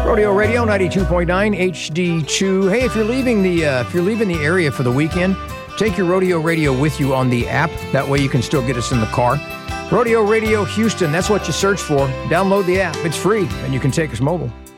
Rodeo Radio 92.9 HD2. Hey, if you're leaving the area for the weekend, take your Rodeo Radio with you on the app. That way you can still get us in the car. Rodeo Radio Houston, that's what you search for. Download the app. It's free, and you can take us mobile.